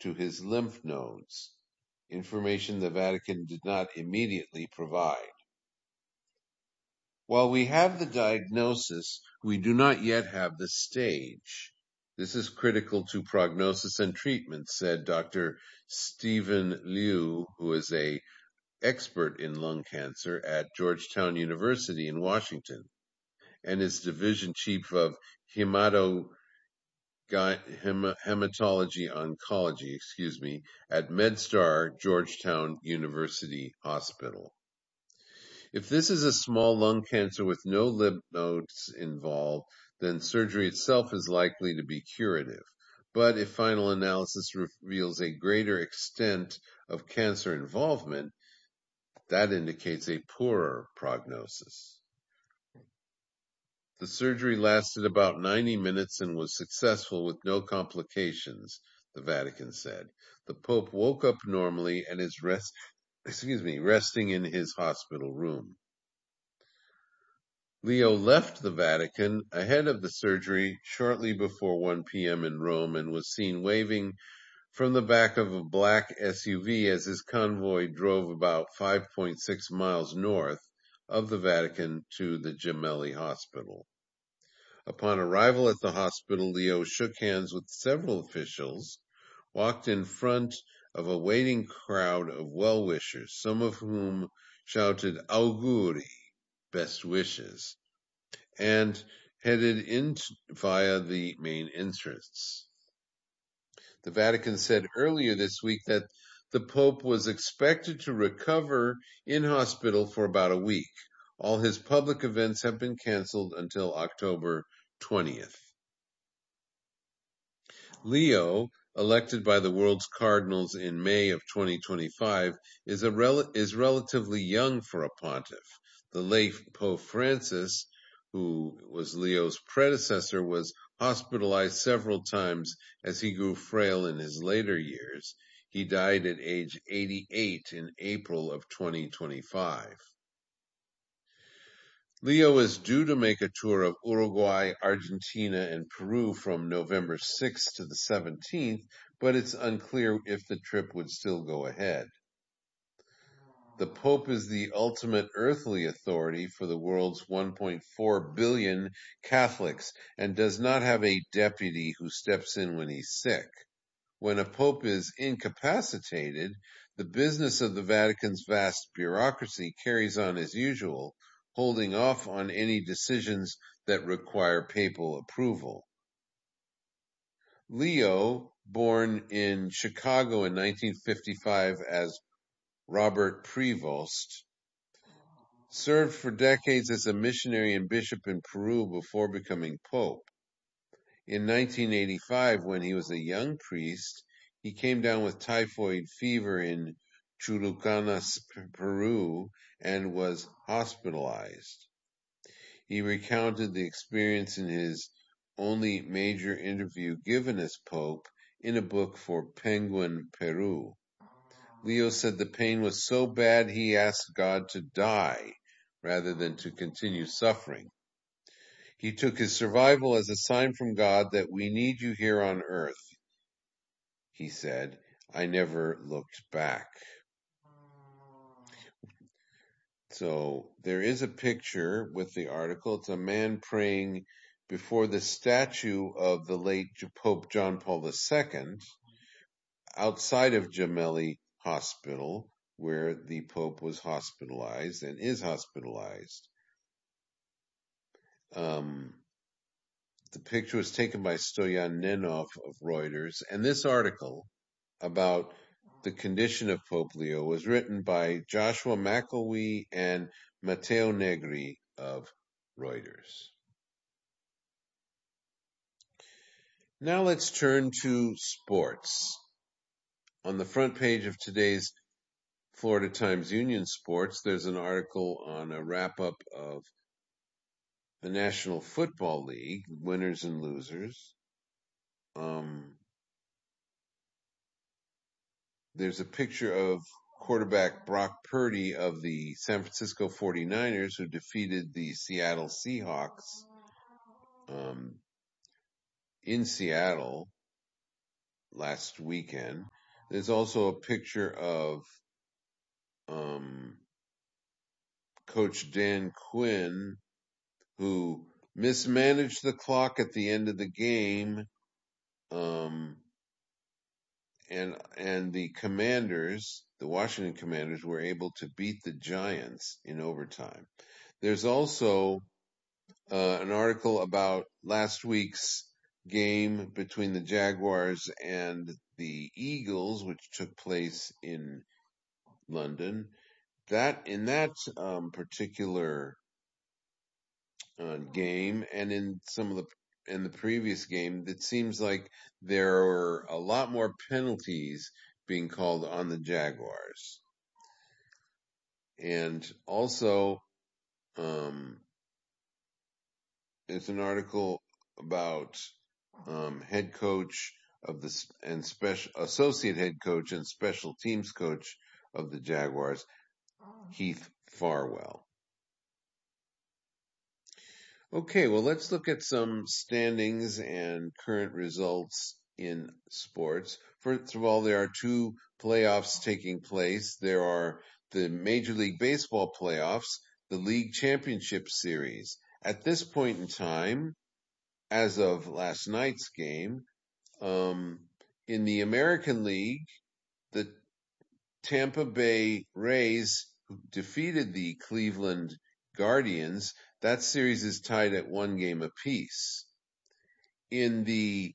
to his lymph nodes, information the Vatican did not immediately provide. While we have the diagnosis, we do not yet have the stage. This is critical to prognosis and treatment, said Dr. Stephen Liu, who is an expert in lung cancer at Georgetown University in Washington and is division chief of hematology oncology, at MedStar Georgetown University Hospital. If this is a small lung cancer with no lymph nodes involved, then surgery itself is likely to be curative. But if final analysis reveals a greater extent of cancer involvement, that indicates a poorer prognosis. The surgery lasted about 90 minutes and was successful with no complications, the Vatican said. The Pope woke up normally and is resting in his hospital room. Leo left the Vatican ahead of the surgery shortly before 1 p.m. in Rome and was seen waving from the back of a black SUV as his convoy drove about 5.6 miles north of the Vatican to the Gemelli Hospital. Upon arrival at the hospital, Leo shook hands with several officials, walked in front of a waiting crowd of well-wishers, some of whom shouted auguri, best wishes, and headed in via the main entrance. The Vatican said earlier this week that the Pope was expected to recover in hospital for about a week. All his public events have been canceled until October 20th. Leo, elected by the world's cardinals in May of 2025, is relatively young for a pontiff. The late Pope Francis, who was Leo's predecessor, was hospitalized several times as he grew frail in his later years. He died at age 88 in April of 2025. Leo is due to make a tour of Uruguay, Argentina, and Peru from November 6th to the 17th, but it's unclear if the trip would still go ahead. The Pope is the ultimate earthly authority for the world's 1.4 billion Catholics and does not have a deputy who steps in when he's sick. When a Pope is incapacitated, the business of the Vatican's vast bureaucracy carries on as usual, holding off on any decisions that require papal approval. Leo, born in Chicago in 1955 as Robert Prevost, served for decades as a missionary and bishop in Peru before becoming pope. In 1985, when he was a young priest, he came down with typhoid fever in Chulucanas, Peru, and was hospitalized. He recounted the experience in his only major interview given as Pope in a book for Penguin Peru. Leo said the pain was so bad he asked God to die rather than to continue suffering. He took his survival as a sign from God that we need you here on earth. He said, I never looked back. So there is a picture with the article. It's a man praying before the statue of the late Pope John Paul II outside of Gemelli Hospital, where the Pope was hospitalized and is hospitalized. The picture was taken by Stoyan Nenov of Reuters, and this article about the condition of Pope Leo was written by Joshua McElwee and Matteo Negri of Reuters. Now let's turn to sports. On the front page of today's Florida Times Union Sports, there's an article on a wrap-up of the National Football League, winners and losers. There's a picture of quarterback Brock Purdy of the San Francisco 49ers, who defeated the Seattle Seahawks in Seattle. last weekend. There's also a picture of Coach Dan Quinn, who mismanaged the clock at the end of the game, and the Commanders, the Washington Commanders, were able to beat the Giants in overtime. There's also an article about last week's game between the Jaguars and the Eagles, which took place in London. That in that particular game, and in the previous game, it seems like there were a lot more penalties being called on the Jaguars. And also, there's an article about head coach of the and special associate head coach and special teams coach of the Jaguars, Heath Farwell. Okay, well, let's look at some standings and current results in sports. First of all, there are two playoffs taking place. There are the Major League Baseball playoffs, the League Championship Series. At this point in time, as of last night's game, in the American League, the Tampa Bay Rays defeated the Cleveland Guardians. That series is tied at 1 game apiece. In the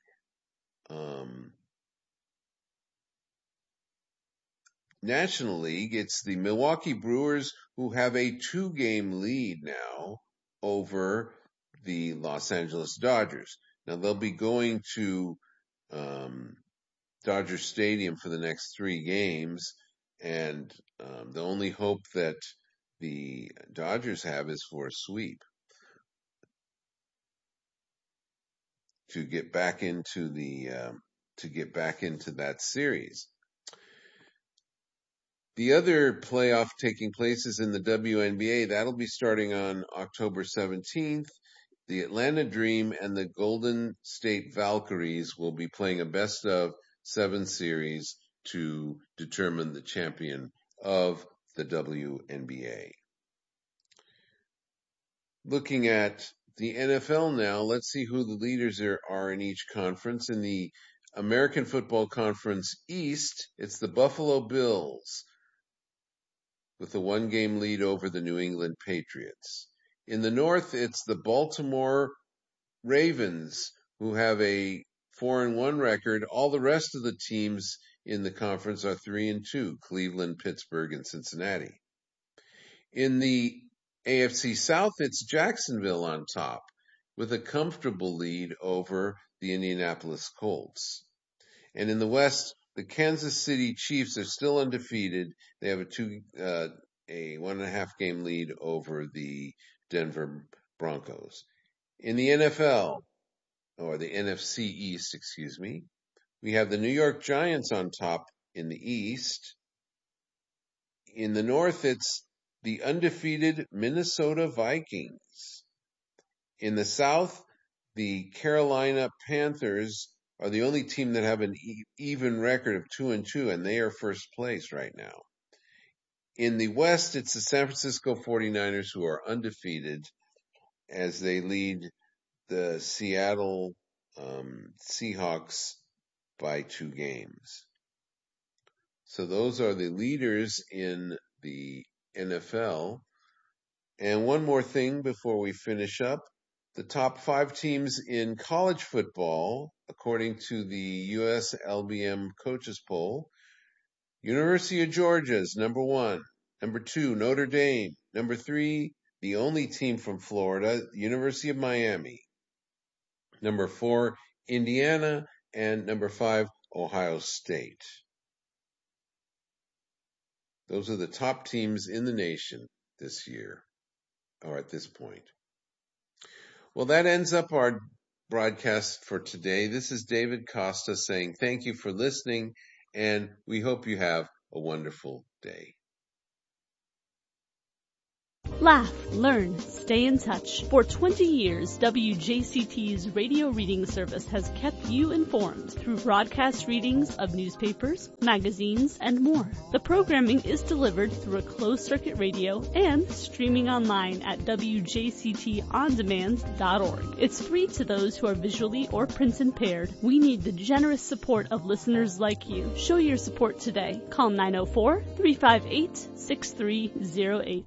National League, it's the Milwaukee Brewers who have a 2-game lead now over the Los Angeles Dodgers. Now, they'll be going to Dodger Stadium for the next 3 games, and the only hope that the Dodgers have is for a sweep to get back into that series. The other playoff taking place is in the WNBA. That'll be starting on October 17th. The Atlanta Dream and the Golden State Valkyries will be playing a best-of-7 series to determine the champion of the WNBA. Looking at the NFL now, let's see who the leaders are in each conference. In the American Football Conference East, it's the Buffalo Bills with a 1-game lead over the New England Patriots. In the North, it's the Baltimore Ravens, who have a 4-1 record. All the rest of the teams in the conference are 3-2, Cleveland, Pittsburgh, and Cincinnati. In the AFC South, it's Jacksonville on top with a comfortable lead over the Indianapolis Colts. And in the West, the Kansas City Chiefs are still undefeated. They have a 1.5 game lead over the Denver Broncos. In the NFL, or the NFC East, excuse me, we have the New York Giants on top in the East. In the North, it's the undefeated Minnesota Vikings. In the South, the Carolina Panthers are the only team that have an even record of 2-2, and they are first place right now. In the West, it's the San Francisco 49ers who are undefeated as they lead the Seattle Seahawks by 2 games. So those are the leaders in the NFL. And one more thing before we finish up. The top 5 teams in college football, according to the USLBM coaches poll, University of Georgia is number 1. Number 2, Notre Dame. Number 3, the only team from Florida, University of Miami. Number 4, Indiana. And number 5, Ohio State. Those are the top teams in the nation this year, or at this point. Well, that ends up our broadcast for today. This is David Costa saying thank you for listening, and we hope you have a wonderful day. Laugh, learn, stay in touch. For 20 years, WJCT's radio reading service has kept you informed through broadcast readings of newspapers, magazines, and more. The programming is delivered through a closed-circuit radio and streaming online at WJCTOnDemand.org. It's free to those who are visually or print impaired. We need the generous support of listeners like you. Show your support today. Call 904-358-6308.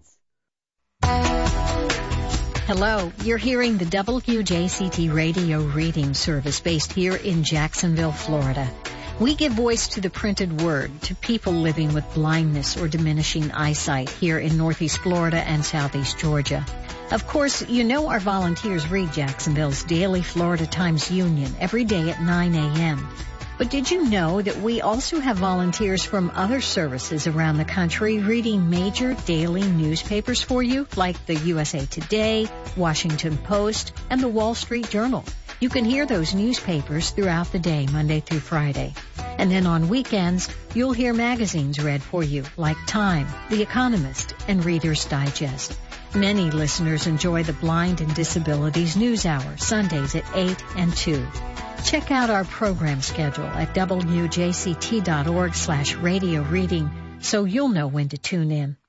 Hello, you're hearing the WJCT radio reading service based here in Jacksonville, Florida. We give voice to the printed word to people living with blindness or diminishing eyesight here in Northeast Florida and Southeast Georgia. Of course, you know our volunteers read Jacksonville's daily Florida Times Union every day at 9 a.m. But did you know that we also have volunteers from other services around the country reading major daily newspapers for you, like the USA Today, Washington Post, and the Wall Street Journal? You can hear those newspapers throughout the day, Monday through Friday. And then on weekends, you'll hear magazines read for you, like Time, The Economist, and Reader's Digest. Many listeners enjoy the Blind and Disabilities News Hour, Sundays at 8 and 2. Check out our program schedule at wjct.org/radio reading so you'll know when to tune in.